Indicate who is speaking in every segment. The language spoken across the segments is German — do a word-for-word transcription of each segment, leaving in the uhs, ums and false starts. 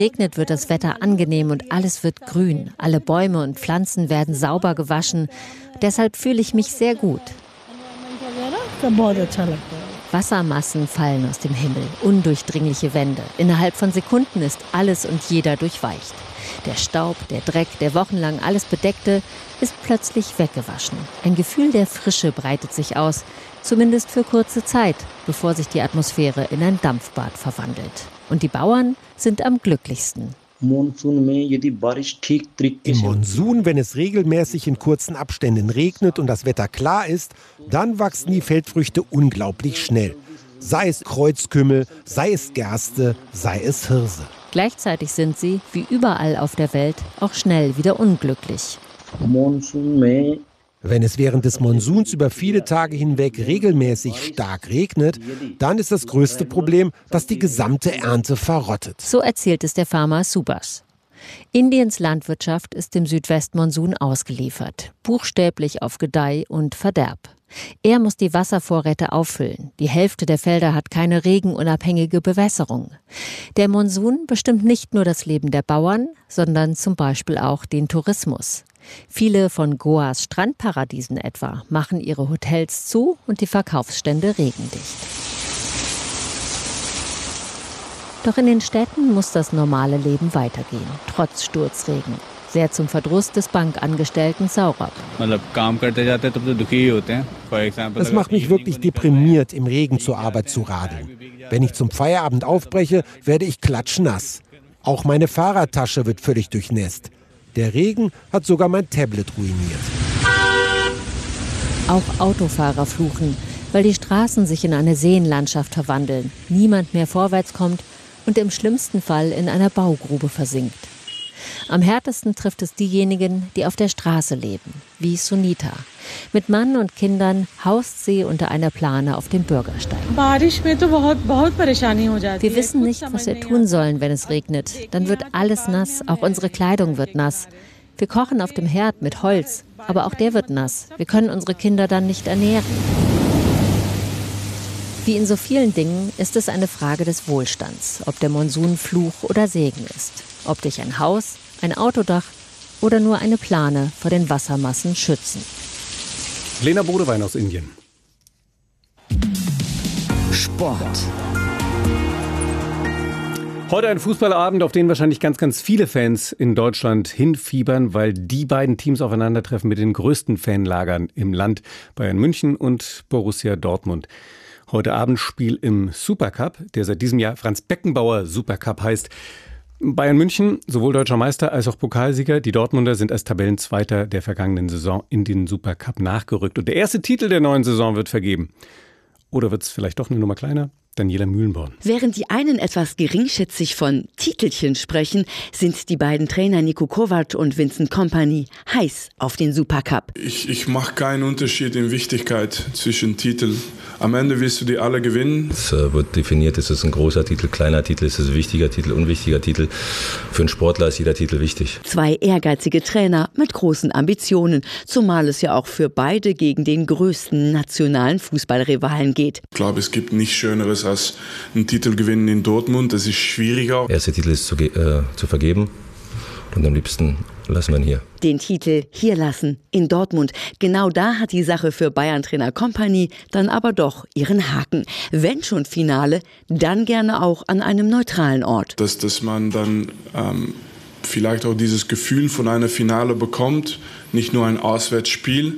Speaker 1: Regnet, wird das Wetter angenehm und alles wird grün. Alle Bäume und Pflanzen werden sauber gewaschen. Deshalb fühle ich mich sehr gut. Wassermassen fallen aus dem Himmel, undurchdringliche Wände. Innerhalb von Sekunden ist alles und jeder durchweicht. Der Staub, der Dreck, der wochenlang alles bedeckte, ist plötzlich weggewaschen. Ein Gefühl der Frische breitet sich aus, zumindest für kurze Zeit, bevor sich die Atmosphäre in ein Dampfbad verwandelt. Und die Bauern sind am glücklichsten.
Speaker 2: Im Monsun, wenn es regelmäßig in kurzen Abständen regnet und das Wetter klar ist, dann wachsen die Feldfrüchte unglaublich schnell. Sei es Kreuzkümmel, sei es Gerste, sei es Hirse.
Speaker 1: Gleichzeitig sind sie, wie überall auf der Welt, auch schnell wieder unglücklich.
Speaker 2: Wenn es während des Monsuns über viele Tage hinweg regelmäßig stark regnet, dann ist das größte Problem, dass die gesamte Ernte verrottet.
Speaker 1: So erzählt es der Farmer Subhas. Indiens Landwirtschaft ist dem Südwestmonsun ausgeliefert, buchstäblich auf Gedeih und Verderb. Er muss die Wasservorräte auffüllen. Die Hälfte der Felder hat keine regenunabhängige Bewässerung. Der Monsun bestimmt nicht nur das Leben der Bauern, sondern zum Beispiel auch den Tourismus. Viele von Goas Strandparadiesen etwa machen ihre Hotels zu und die Verkaufsstände regendicht. Doch in den Städten muss das normale Leben weitergehen, trotz Sturzregen. Sehr zum Verdruss des Bankangestellten Saurabh.
Speaker 2: Es macht mich wirklich deprimiert, im Regen zur Arbeit zu radeln. Wenn ich zum Feierabend aufbreche, werde ich klatschnass. Auch meine Fahrradtasche wird völlig durchnässt. Der Regen hat sogar mein Tablet ruiniert.
Speaker 1: Auch Autofahrer fluchen, weil die Straßen sich in eine Seenlandschaft verwandeln, niemand mehr vorwärts kommt und im schlimmsten Fall in einer Baugrube versinkt. Am härtesten trifft es diejenigen, die auf der Straße leben, wie Sunita. Mit Mann und Kindern haust sie unter einer Plane auf dem Bürgersteig. Wir wissen nicht, was wir tun sollen, wenn es regnet. Dann wird alles nass, auch unsere Kleidung wird nass. Wir kochen auf dem Herd mit Holz, aber auch der wird nass. Wir können unsere Kinder dann nicht ernähren. Wie in so vielen Dingen ist es eine Frage des Wohlstands, ob der Monsun Fluch oder Segen ist. Ob dich ein Haus, ein Autodach oder nur eine Plane vor den Wassermassen schützen.
Speaker 3: Lena Bodewein aus Indien.
Speaker 4: Sport.
Speaker 3: Heute ein Fußballabend, auf den wahrscheinlich ganz, ganz viele Fans in Deutschland hinfiebern, weil die beiden Teams aufeinandertreffen mit den größten Fanlagern im Land, Bayern München und Borussia Dortmund. Heute Abend Spiel im Supercup, der seit diesem Jahr Franz Beckenbauer Supercup heißt. Bayern München, sowohl deutscher Meister als auch Pokalsieger. Die Dortmunder sind als Tabellenzweiter der vergangenen Saison in den Supercup nachgerückt. Und der erste Titel der neuen Saison wird vergeben. Oder wird es vielleicht doch eine Nummer kleiner? Daniela Mühlenborn.
Speaker 4: Während die einen etwas geringschätzig von Titelchen sprechen, sind die beiden Trainer Niko Kovac und Vincent Kompany heiß auf den Supercup.
Speaker 5: Ich, ich mache keinen Unterschied in Wichtigkeit zwischen Titeln. Am Ende willst du die alle gewinnen.
Speaker 6: Es wird definiert, ist es ein großer Titel, kleiner Titel, ist es ein wichtiger Titel, unwichtiger Titel. Für einen Sportler ist jeder Titel wichtig.
Speaker 4: Zwei ehrgeizige Trainer mit großen Ambitionen, zumal es ja auch für beide gegen den größten nationalen Fußballrivalen geht.
Speaker 5: Ich glaube, es gibt nichts Schöneres als einen Titel gewinnen in Dortmund. Das ist schwieriger.
Speaker 6: Der erste Titel ist zu, äh, zu vergeben und am liebsten lassen wir ihn hier.
Speaker 4: Den Titel hier lassen, in Dortmund. Genau da hat die Sache für Bayern-Trainer Kompany dann aber doch ihren Haken. Wenn schon Finale, dann gerne auch an einem neutralen Ort.
Speaker 5: Dass, dass man dann ähm, vielleicht auch dieses Gefühl von einer Finale bekommt, nicht nur ein Auswärtsspiel,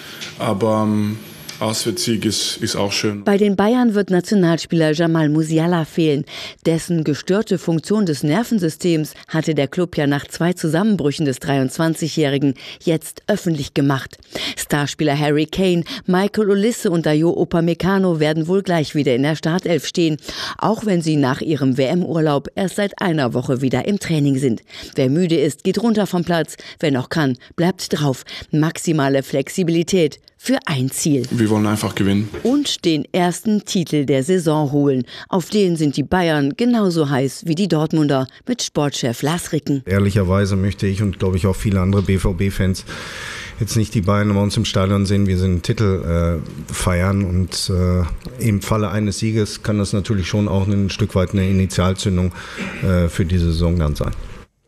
Speaker 5: aber ähm, Auswärtssieg ist, ist auch schön.
Speaker 4: Bei den Bayern wird Nationalspieler Jamal Musiala fehlen. Dessen gestörte Funktion des Nervensystems hatte der Club ja nach zwei Zusammenbrüchen des dreiundzwanzigjährigen jetzt öffentlich gemacht. Starspieler Harry Kane, Michael Olise und Dayot Upamecano werden wohl gleich wieder in der Startelf stehen, auch wenn sie nach ihrem W M-Urlaub erst seit einer Woche wieder im Training sind. Wer müde ist, geht runter vom Platz. Wer noch kann, bleibt drauf. Maximale Flexibilität für ein Ziel.
Speaker 5: Wir wollen einfach gewinnen.
Speaker 4: Und den ersten Titel der Saison holen. Auf den sind die Bayern genauso heiß wie die Dortmunder mit Sportchef Lars Ricken.
Speaker 7: Ehrlicherweise möchte ich und glaube ich auch viele andere B V B-Fans jetzt nicht die Bayern bei uns im Stadion sehen, wir sind einen Titel äh, feiern und äh, im Falle eines Sieges kann das natürlich schon auch ein Stück weit eine Initialzündung äh, für diese Saison dann sein.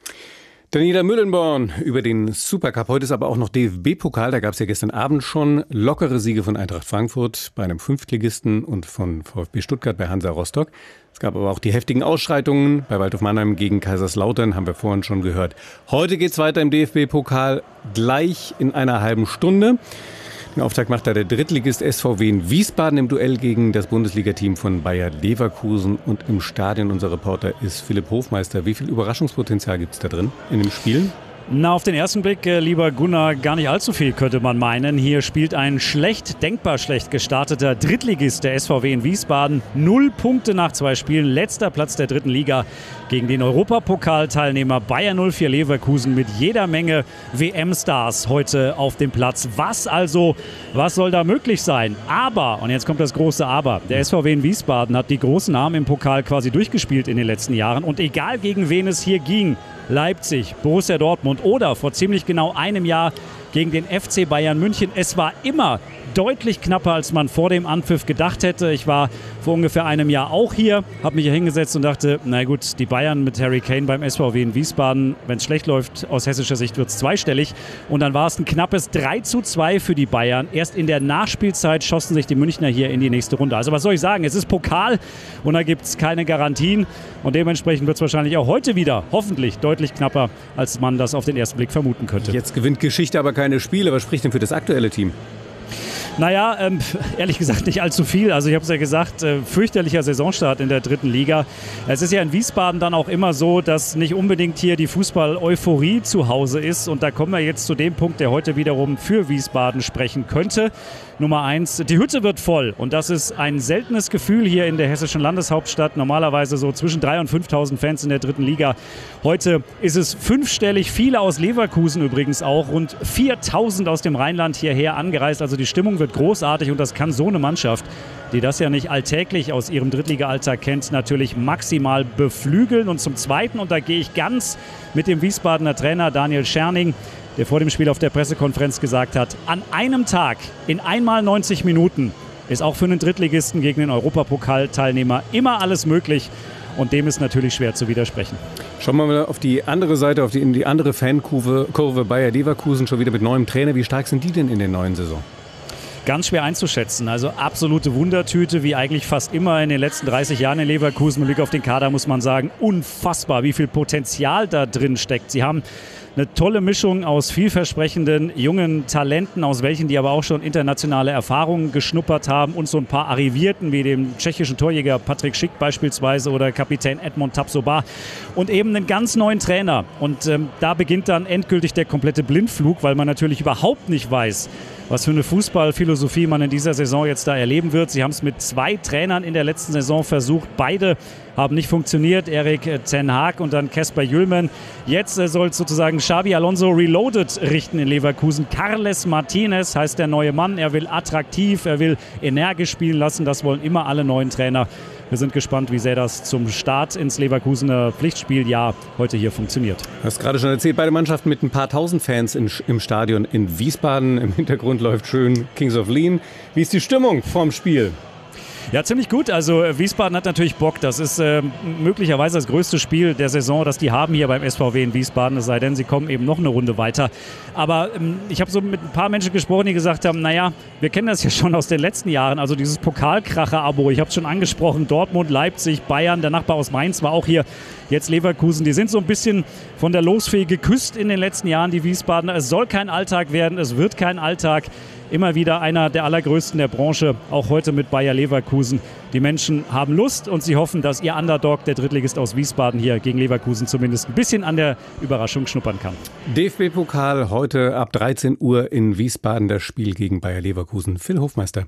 Speaker 3: Daniela Müllenborn über den Supercup. Heute ist aber auch noch D F B-Pokal. Da gab es ja gestern Abend schon lockere Siege von Eintracht Frankfurt bei einem Fünftligisten und von VfB Stuttgart bei Hansa Rostock. Es gab aber auch die heftigen Ausschreitungen bei Waldhof Mannheim gegen Kaiserslautern, haben wir vorhin schon gehört. Heute geht es weiter im D F B-Pokal gleich in einer halben Stunde. Den Auftakt macht da der Drittligist S V W in Wiesbaden im Duell gegen das Bundesliga-Team von Bayer Leverkusen. Und im Stadion, unser Reporter ist Philipp Hofmeister. Wie viel Überraschungspotenzial gibt es da drin in dem Spiel?
Speaker 8: Na, auf den ersten Blick, äh, lieber Gunnar, gar nicht allzu viel, könnte man meinen. Hier spielt ein schlecht, denkbar schlecht gestarteter Drittligist der S V W in Wiesbaden. Null Punkte nach zwei Spielen, letzter Platz der dritten Liga gegen den Europapokalteilnehmer Bayer null vier Leverkusen mit jeder Menge W M-Stars heute auf dem Platz. Was also, was soll da möglich sein? Aber, und jetzt kommt das große Aber, der S V W in Wiesbaden hat die großen Namen im Pokal quasi durchgespielt in den letzten Jahren. Und egal gegen wen es hier ging, Leipzig, Borussia Dortmund oder vor ziemlich genau einem Jahr gegen den F C Bayern München. Es war immer deutlich knapper, als man vor dem Anpfiff gedacht hätte. Ich war vor ungefähr einem Jahr auch hier, habe mich hier hingesetzt und dachte, na gut, die Bayern mit Harry Kane beim S V W in Wiesbaden, wenn es schlecht läuft, aus hessischer Sicht wird es zweistellig. Und dann war es ein knappes drei zu zwei für die Bayern. Erst in der Nachspielzeit schossen sich die Münchner hier in die nächste Runde. Also was soll ich sagen, es ist Pokal und da gibt es keine Garantien. Und dementsprechend wird es wahrscheinlich auch heute wieder, hoffentlich, deutlich knapper, als man das auf den ersten Blick vermuten könnte.
Speaker 3: Jetzt gewinnt Geschichte aber keine Spiele. Was spricht denn für das aktuelle Team?
Speaker 8: Naja, ähm, ehrlich gesagt nicht allzu viel. Also ich habe es ja gesagt, äh, fürchterlicher Saisonstart in der dritten Liga. Es ist ja in Wiesbaden dann auch immer so, dass nicht unbedingt hier die Fußball-Euphorie zu Hause ist. Und da kommen wir jetzt zu dem Punkt, der heute wiederum für Wiesbaden sprechen könnte. Nummer eins, die Hütte wird voll und das ist ein seltenes Gefühl hier in der hessischen Landeshauptstadt. Normalerweise so zwischen dreitausend und fünftausend Fans in der dritten Liga. Heute ist es fünfstellig, viele aus Leverkusen übrigens auch, rund viertausend aus dem Rheinland hierher angereist. Also die Stimmung wird großartig und das kann so eine Mannschaft, die das ja nicht alltäglich aus ihrem Drittliga-Alltag kennt, natürlich maximal beflügeln. Und zum Zweiten, und da gehe ich ganz mit dem Wiesbadener Trainer Daniel Scherning, der vor dem Spiel auf der Pressekonferenz gesagt hat, an einem Tag, in einmal neunzig Minuten, ist auch für einen Drittligisten gegen den Europapokalteilnehmer immer alles möglich. Und dem ist natürlich schwer zu widersprechen.
Speaker 3: Schauen wir mal auf die andere Seite, auf die, in die andere Fankurve, Kurve Bayer Leverkusen, schon wieder mit neuem Trainer. Wie stark sind die denn in der neuen Saison?
Speaker 8: Ganz schwer einzuschätzen. Also absolute Wundertüte, wie eigentlich fast immer in den letzten dreißig Jahren in Leverkusen. Mit Blick auf den Kader muss man sagen, unfassbar, wie viel Potenzial da drin steckt. Sie haben eine tolle Mischung aus vielversprechenden jungen Talenten, aus welchen die aber auch schon internationale Erfahrungen geschnuppert haben und so ein paar Arrivierten wie dem tschechischen Torjäger Patrik Schick beispielsweise oder Kapitän Edmond Tapsoba und eben einen ganz neuen Trainer. Und ähm, da beginnt dann endgültig der komplette Blindflug, weil man natürlich überhaupt nicht weiß, was für eine Fußballphilosophie man in dieser Saison jetzt da erleben wird. Sie haben es mit zwei Trainern in der letzten Saison versucht. Beide haben nicht funktioniert. Erik ten Hag und dann Kasper Jülmen. Jetzt äh, soll sozusagen Xabi Alonso Reloaded richten in Leverkusen. Carles Martinez heißt der neue Mann. Er will attraktiv, er will energisch spielen lassen. Das wollen immer alle neuen Trainer. Wir sind gespannt, wie sehr das zum Start ins Leverkusener Pflichtspieljahr heute hier funktioniert.
Speaker 3: Du hast gerade schon erzählt, beide Mannschaften mit ein paar tausend Fans in, im Stadion in Wiesbaden. Im Hintergrund läuft schön Kings of Leon. Wie ist die Stimmung vorm Spiel?
Speaker 8: Ja, ziemlich gut. Also Wiesbaden hat natürlich Bock. Das ist äh, möglicherweise das größte Spiel der Saison, das die haben hier beim S V W in Wiesbaden. Es sei denn, sie kommen eben noch eine Runde weiter. Aber ähm, ich habe so mit ein paar Menschen gesprochen, die gesagt haben, naja, wir kennen das ja schon aus den letzten Jahren. Also dieses Pokalkracher-Abo, ich habe es schon angesprochen, Dortmund, Leipzig, Bayern, der Nachbar aus Mainz war auch hier, jetzt Leverkusen. Die sind so ein bisschen von der Losfee geküsst in den letzten Jahren, die Wiesbadener. Es soll kein Alltag werden, es wird kein Alltag. Immer wieder einer der allergrößten der Branche, auch heute mit Bayer Leverkusen. Die Menschen haben Lust und sie hoffen, dass ihr Underdog, der Drittligist aus Wiesbaden, hier gegen Leverkusen zumindest ein bisschen an der Überraschung schnuppern kann.
Speaker 3: D F B-Pokal heute ab dreizehn Uhr in Wiesbaden, das Spiel gegen Bayer Leverkusen. Phil Hofmeister.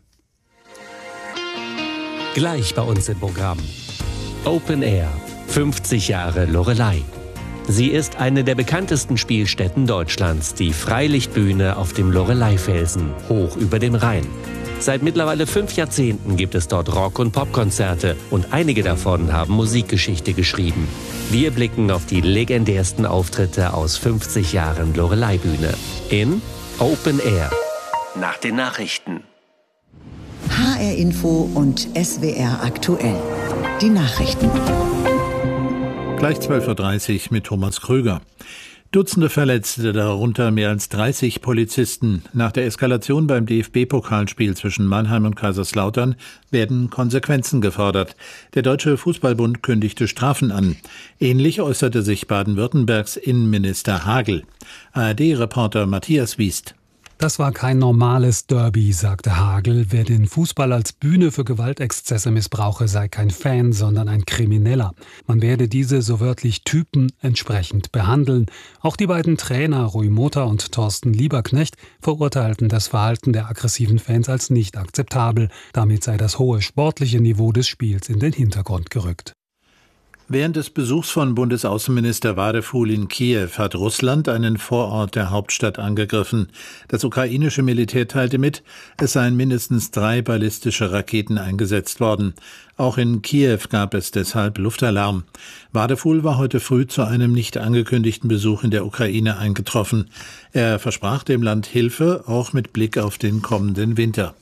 Speaker 9: Gleich bei uns im Programm. Open Air, fünfzig Jahre Loreley. Sie ist eine der bekanntesten Spielstätten Deutschlands, die Freilichtbühne auf dem Loreleyfelsen, hoch über dem Rhein. Seit mittlerweile fünf Jahrzehnten gibt es dort Rock- und Popkonzerte und einige davon haben Musikgeschichte geschrieben. Wir blicken auf die legendärsten Auftritte aus fünfzig Jahren Loreley-Bühne in Open Air. Nach den Nachrichten.
Speaker 10: H R Info und S W R aktuell. Die Nachrichten.
Speaker 11: Gleich zwölf Uhr dreißig mit Thomas Kröger. Dutzende Verletzte, darunter mehr als dreißig Polizisten. Nach der Eskalation beim D F B-Pokalspiel zwischen Mannheim und Kaiserslautern werden Konsequenzen gefordert. Der Deutsche Fußballbund kündigte Strafen an. Ähnlich äußerte sich Baden-Württembergs Innenminister Hagel. A R D-Reporter Matthias Wiest.
Speaker 12: Das war kein normales Derby, sagte Hagel. Wer den Fußball als Bühne für Gewaltexzesse missbrauche, sei kein Fan, sondern ein Krimineller. Man werde diese so wörtlich Typen entsprechend behandeln. Auch die beiden Trainer Rui Mota und Thorsten Lieberknecht verurteilten das Verhalten der aggressiven Fans als nicht akzeptabel. Damit sei das hohe sportliche Niveau des Spiels in den Hintergrund gerückt.
Speaker 11: Während des Besuchs von Bundesaußenminister Wadeful in Kiew hat Russland einen Vorort der Hauptstadt angegriffen. Das ukrainische Militär teilte mit, es seien mindestens drei ballistische Raketen eingesetzt worden. Auch in Kiew gab es deshalb Luftalarm. Wadeful war heute früh zu einem nicht angekündigten Besuch in der Ukraine eingetroffen. Er versprach dem Land Hilfe, auch mit Blick auf den kommenden Winter.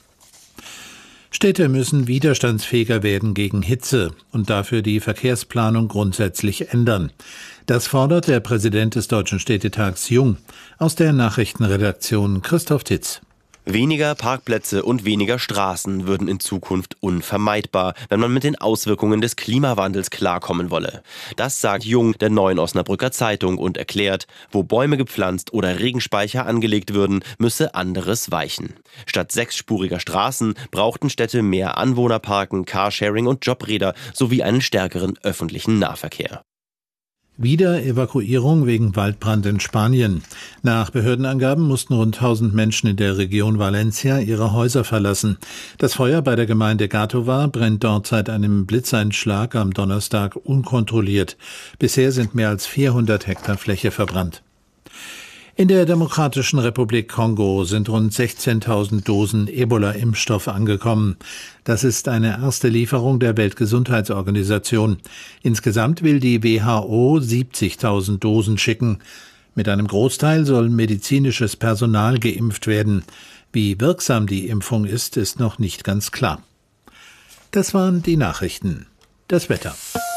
Speaker 11: Städte müssen widerstandsfähiger werden gegen Hitze und dafür die Verkehrsplanung grundsätzlich ändern. Das fordert der Präsident des Deutschen Städtetags Jung. Aus der Nachrichtenredaktion Christoph Titz.
Speaker 13: Weniger Parkplätze und weniger Straßen würden in Zukunft unvermeidbar, wenn man mit den Auswirkungen des Klimawandels klarkommen wolle. Das sagt Jung der Neuen Osnabrücker Zeitung und erklärt, wo Bäume gepflanzt oder Regenspeicher angelegt würden, müsse anderes weichen. Statt sechsspuriger Straßen brauchten Städte mehr Anwohnerparken, Carsharing und Jobräder sowie einen stärkeren öffentlichen Nahverkehr.
Speaker 11: Wieder Evakuierung wegen Waldbrand in Spanien. Nach Behördenangaben mussten rund tausend Menschen in der Region Valencia ihre Häuser verlassen. Das Feuer bei der Gemeinde Gàtova brennt dort seit einem Blitzeinschlag am Donnerstag unkontrolliert. Bisher sind mehr als vierhundert Hektar Fläche verbrannt. In der Demokratischen Republik Kongo sind rund sechzehntausend Dosen Ebola-Impfstoff angekommen. Das ist eine erste Lieferung der Weltgesundheitsorganisation. Insgesamt will die W H O siebzigtausend Dosen schicken. Mit einem Großteil soll medizinisches Personal geimpft werden. Wie wirksam die Impfung ist, ist noch nicht ganz klar. Das waren die Nachrichten. Das Wetter.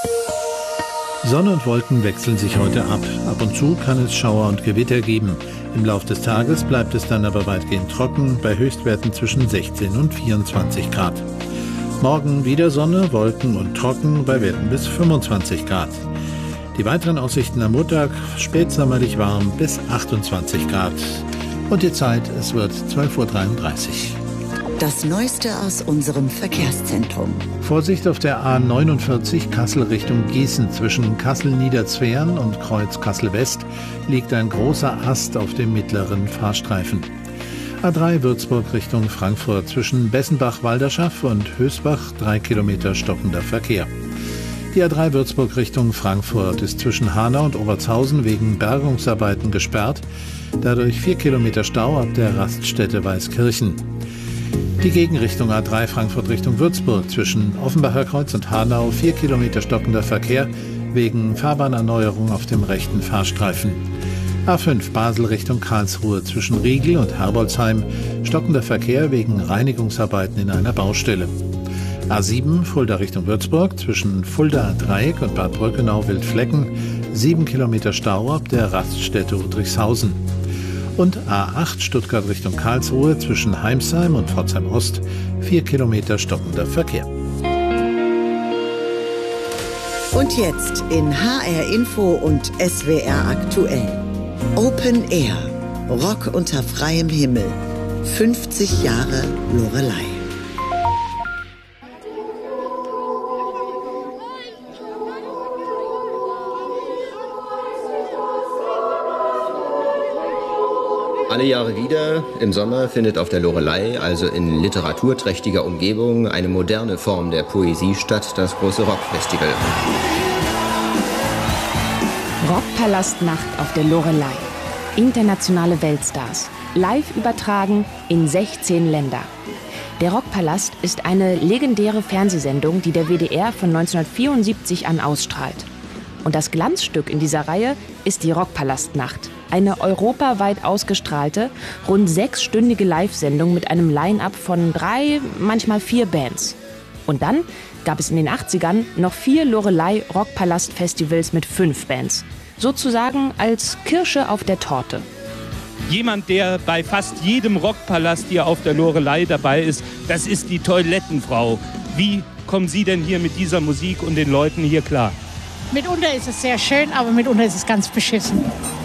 Speaker 11: Sonne und Wolken wechseln sich heute ab. Ab und zu kann es Schauer und Gewitter geben. Im Lauf des Tages bleibt es dann aber weitgehend trocken, bei Höchstwerten zwischen sechzehn und vierundzwanzig Grad. Morgen wieder Sonne, Wolken und trocken, bei Werten bis fünfundzwanzig Grad. Die weiteren Aussichten am Montag, spätsommerlich warm bis achtundzwanzig Grad. Und die Zeit, es wird zwölf Uhr dreiunddreißig.
Speaker 10: Das Neueste aus unserem Verkehrszentrum.
Speaker 11: Vorsicht auf der A neunundvierzig Kassel Richtung Gießen. Zwischen Kassel-Niederzweren und Kreuz Kassel-West liegt ein großer Ast auf dem mittleren Fahrstreifen. A drei Würzburg Richtung Frankfurt. Zwischen Bessenbach-Walderschaff und Hösbach drei Kilometer stockender Verkehr. Die A drei Würzburg Richtung Frankfurt ist zwischen Hanau und Obertshausen wegen Bergungsarbeiten gesperrt. Dadurch vier Kilometer Stau ab der Raststätte Weißkirchen. Die Gegenrichtung A drei Frankfurt Richtung Würzburg zwischen Offenbacher Kreuz und Hanau vier Kilometer stockender Verkehr wegen Fahrbahnerneuerung auf dem rechten Fahrstreifen. A fünf Basel Richtung Karlsruhe zwischen Riegel und Herbolzheim stockender Verkehr wegen Reinigungsarbeiten in einer Baustelle. A sieben Fulda Richtung Würzburg zwischen Fulda Dreieck und Bad Brückenau-Wildflecken sieben Kilometer Stau ab der Raststätte Udrichshausen. Und A acht Stuttgart Richtung Karlsruhe zwischen Heimsheim und Pforzheim Ost vier Kilometer stockender Verkehr.
Speaker 10: Und jetzt in H R Info und S W R aktuell. Open Air. Rock unter freiem Himmel. fünfzig Jahre Loreley.
Speaker 14: Alle Jahre wieder, im Sommer, findet auf der Loreley, also in literaturträchtiger Umgebung, eine moderne Form der Poesie statt, das große Rockfestival.
Speaker 15: Rockpalastnacht auf der Loreley. Internationale Weltstars. Live übertragen in sechzehn Länder. Der Rockpalast ist eine legendäre Fernsehsendung, die der W D R von neunzehnhundertvierundsiebzig an ausstrahlt. Und das Glanzstück in dieser Reihe ist die Rockpalastnacht. Eine europaweit ausgestrahlte, rund sechsstündige Live-Sendung mit einem Line-up von drei, manchmal vier Bands. Und dann gab es in den achtzigern noch vier Loreley Rockpalast-Festivals mit fünf Bands. Sozusagen als Kirsche auf der Torte.
Speaker 16: Jemand, der bei fast jedem Rockpalast hier auf der Loreley dabei ist, das ist die Toilettenfrau. Wie kommen Sie denn hier mit dieser Musik und den Leuten hier klar?
Speaker 17: Mitunter ist es sehr schön, aber mitunter ist es ganz beschissen.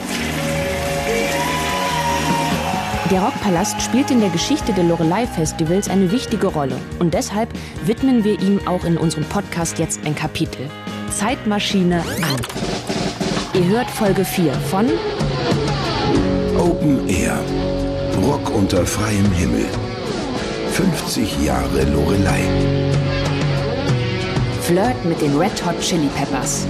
Speaker 15: Der Rockpalast spielt in der Geschichte der Loreley-Festivals eine wichtige Rolle. Und deshalb widmen wir ihm auch in unserem Podcast jetzt ein Kapitel. Zeitmaschine an. Ihr hört Folge vier von
Speaker 18: Open Air. Rock unter freiem Himmel. fünfzig Jahre Loreley.
Speaker 15: Flirt mit den Red Hot Chili Peppers.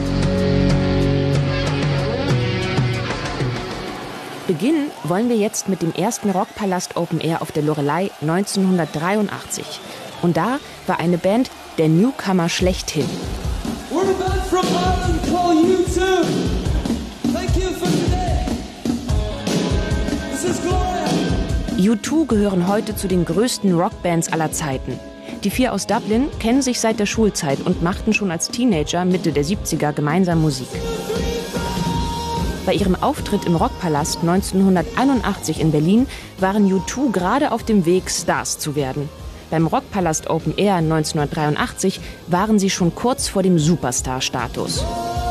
Speaker 15: Beginnen wollen wir jetzt mit dem ersten Rockpalast Open Air auf der Loreley neunzehnhundertdreiundachtzig. Und da war eine Band der Newcomer schlechthin.
Speaker 19: We're the band from Ireland called U two. Thank you for today. This is Gloria.
Speaker 15: U zwei gehören heute zu den größten Rockbands aller Zeiten. Die vier aus Dublin kennen sich seit der Schulzeit und machten schon als Teenager Mitte der siebziger gemeinsam Musik. Bei ihrem Auftritt im Rockpalast neunzehnhunderteinundachtzig in Berlin waren U zwei gerade auf dem Weg, Stars zu werden. Beim Rockpalast Open Air neunzehnhundertdreiundachtzig waren sie schon kurz vor dem Superstar-Status.